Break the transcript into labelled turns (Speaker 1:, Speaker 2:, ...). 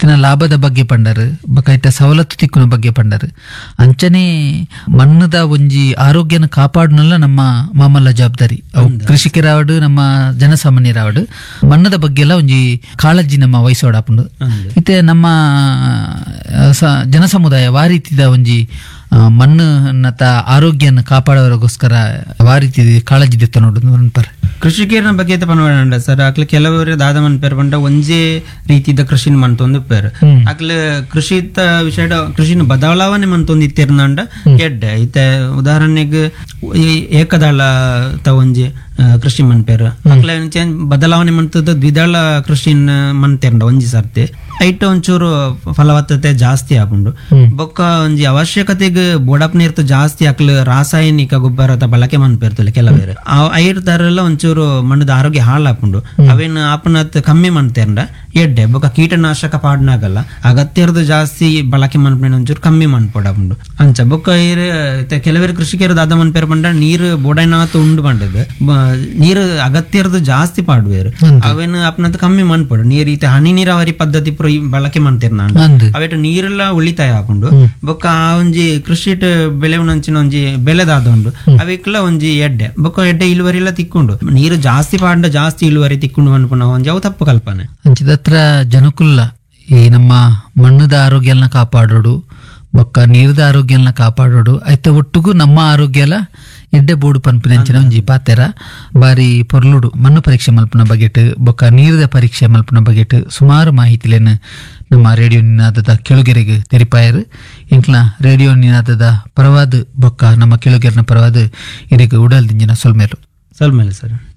Speaker 1: ಇತ್ತಿನ ಲಾಭದ ಬಗ್ಗೆ ಪಂಡರು ಬೊಕ ಸವಲತ್ತು ತಿಕ್ಕುನ ಬಗ್ಗೆ ಪಂಡರು ಅಂಚನೆ ಮಣ್ಣದ ಒಂಜಿ ಆರೋಗ್ಯನ ಕಾಪಾಡನಲ್ಲ ನಮ್ಮ ಮಾಮಲ್ಲ ಜವಾಬ್ದಾರಿ ಅವು ಕೃಷಿಕರಾವಡು ನಮ್ಮ ಜನಸಾಮಾನ್ಯರಾವಡು ಮಣ್ಣದ ಬಗ್ಗೆ ಎಲ್ಲ ಒಂಜಿ ಕಾಳಜಿ ನಮ್ಮ ವಹಿಸೋಡಾಪುಂಡು ಇತ್ತೆ ನಮ್ಮ ಜನಸಮುದಾಯ ವಾ ರೀತಿದ ಒಂಜಿ ಮಣ್ಣನ್ನತ ಆರೋಗ್ಯನ ಕಾಪಾಡೋರಿಗೋಸ್ಕರ ವಾ ರೀತಿ ಕಾಳಜಿ ದಿತ್ತ ನೋಡುದು ಅನ್ಪರ್
Speaker 2: ಕೃಷಿಕೇರನ ಬಗ್ಗೆ ಪನವಡ ಸರ್ ಅಕ್ಲೆ ಕೆಲವರು ದಾದ ಮನ್ಪೇರ್ ಬಂಡ ಒಂಜೇ ರೀತಿದ ಕೃಷಿನ ಮಂತೊಂದು ಪೇರ್ ಅಕ್ಲೆ ಕೃಷಿ ವಿಷಯ ಕೃಷಿನ ಬದಲಾವಣೆ ಮಂತೊಂದು ಇತ್ತಿರ್ನಂಡ ಎಡ್ಡೆ ಐತೆ ಉದಾಹರಣೆಗೆ ಏಕದಳ ತ ಒಂಜಿ ಕೃಷಿ ಮನ್ಪೇರ್ ಅಕ್ಲೆ ಬದಲಾವಣೆ ಮಂತದ ದ್ವಿದಳ ಕೃಷಿನ ಮನ್ತೇರ್ಂಡ ಒಂಜಿ ಸರ್ತಿ ಐಟ್ ಒಂಚೂರು ಫಲವತ್ತತೆ ಜಾಸ್ತಿ ಆಪುಂಡು ಬೊಕ್ಕ ಒಂಜಿ ಅವಶ್ಯಕತೆಗೆ ಬೋಡಪ್ ನೀರ್ತು ಜಾಸ್ತಿ ಅಕ್ಲೆ ರಾಸಾಯನಿಕ ಗೊಬ್ಬರದ ಬಳಕೆ ಮನ್ಪೇರ್ತಲೆ ಕೆಲವೇರು ಐರ್ ತರಲ್ಲ ಒಂಚೂರು ಮಣ್ಣದ ಆರೋಗ್ಯ ಹಾಳಾಪುಂಡು ಅವೇನು ಆಪನತ್ ಕಮ್ಮಿ ಮನ್ತೇರ್ಂಡ ಎಡ್ಡೆ ಬೊಕ್ಕ ಕೀಟನಾಶಕ ಪಾಡ್ನಾಗಲ್ಲ ಅಗತ್ಯದ ಜಾಸ್ತಿ ಬಳಕೆ ಮನ್ಪೇನ ಒಂಚೂರು ಕಮ್ಮಿ ಮನ್ಪೊಡಾಪುಂಡು ಅಂಚ ಬೊಕ್ಕ ಕೆಲವೇರು ಕೃಷಿಕರು ದಾದ ಮನ್ಪೇರ್ ಬಂಡ ನೀರು ಬೋಡೈನಾತ್ ಉಂಡು ಬಂಡದು ನೀರು ಅಗತ್ಯದ ಜಾಸ್ತಿ ಪಾಡುವೇರು ಅವೇನು ಆಪನತ್ ಕಮ್ಮಿ ಮನ್ಪೊಡು ನೀರ್ ಈತ ಹನಿ ನೀರಾವರಿ ಪದ್ಧತಿ ಬಳಕೆ ಮಾಡ್ತೇನೆ ನಾನು ಅವೇಟ ನೀರೆಲ್ಲ ಉಳಿತಾಯ ಹಾಕೊಂಡು ಬೊಕ್ಕ ಆ ಒಂಜಿ ಕೃಷಿ ಬೆಳೆ ಉಂಚಿನ ಒಂಜಿ ಬೆಳೆದಾದ ಅವಿಕ್ಲ ಒಂಜಿ ಎಡ್ಡೆ ಬೊಕ್ಕ ಎಡ್ಡೆ ಇಳುವರಿ ಎಲ್ಲ ತಿಕ್ಕೊಂಡು ನೀರು ಜಾಸ್ತಿ ಪಾಂಡ ಜಾಸ್ತಿ ಇಳುವರಿ ತಿಕ್ಕೊಂಡು ಅನ್ಪುನ ಒಂಜಿ ಅವು ತಪ್ಪು ಕಲ್ಪನೆ
Speaker 1: ಅಂಚಿದತ್ರ ಜನಕುಲ್ಲ ಈ ನಮ್ಮ ಮಣ್ಣದ ಆರೋಗ್ಯನ ಕಾಪಾಡೋಡು ಬೊಕ್ಕ ನೀರದ ಆರೋಗ್ಯನ ಕಾಪಾಡೋಡು ಐತೆ ಒಟ್ಟಿಗೂ ನಮ್ಮ ಆರೋಗ್ಯ ಎಲ್ಲ ಎಡ್ಡೆ ಬೋಡು ಪನ್ಪಿನಂಚಿನ ಒಂಜಿ ಪಾತೆರ ಬಾರಿ ಪೊರ್ಲುಡು ಮಣ್ಣು ಪರೀಕ್ಷೆ ಮಲ್ಪನ ಬಗೆಟ್ ಬೊಕ್ಕ ನೀರದ ಪರೀಕ್ಷೆ ಮಲ್ಪನ ಬಗೆಟ್ ಸುಮಾರು ಮಾಹಿತಿಲೇನು ನಮ್ಮ ರೇಡಿಯೋ ನಿನಾದದ ಕೆಳುಗೆರೆಗೆ ತೆರಿಪಾಯರು ಇಂಕ್ಲ ರೇಡಿಯೋ ನಿನಾದದ ಪರವಾದ ಬೊಕ್ಕ ನಮ್ಮ ಕೆಳುಗೆರೆನ ಪರವಾದ ಇದಕ್ಕೆ ಉಡಲ್ ದಿಂಜಿನ ಸೊಲ್ಮೇಲು
Speaker 2: ಸರ್